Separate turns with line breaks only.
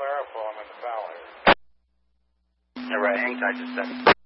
airflow. I'm in the valley.
All right, hang tight just a second.